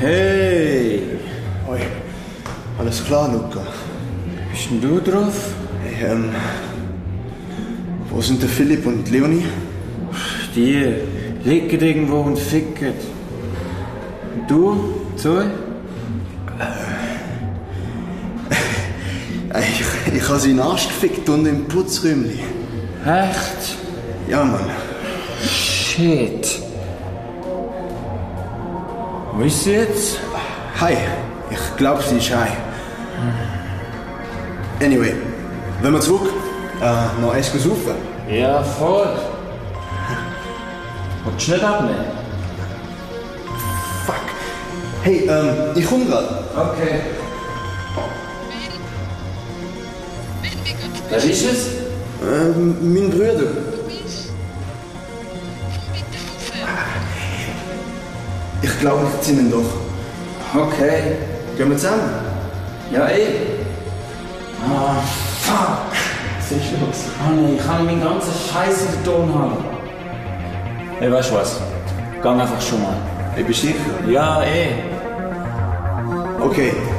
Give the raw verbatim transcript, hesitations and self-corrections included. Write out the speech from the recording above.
Hey! Hoi. Alles klar, Luca? Wie bist denn du drauf? Hey, ähm... Wo sind der Philipp und Leonie? Die liegen irgendwo und ficken. Und du, Zoe? Äh, ich, ich habe sie in den Arsch gefickt unten im Putzräumchen. Echt? Ja, Mann. Shit. Wo ist sie jetzt? Hi. Ich glaube, sie ist hi. Anyway, wenn wir zurück, äh, noch eins saufen. Ja, voll. Willst du nicht abnehmen? Fuck. Hey, ähm, ich komme gerade. Okay. Wer ist es? Ähm, mein Bruder. Ich glaube, ich ziehe ihn doch. Okay. Gehen wir zusammen? Ja, eh. Ah, fuck. Was ist los? Oh nee, ich kann meinen ganzen Scheiß in der Tonhalle. Hey, weißt du was? Geh einfach schon mal. Ich bin sicher. Ja, eh. Okay.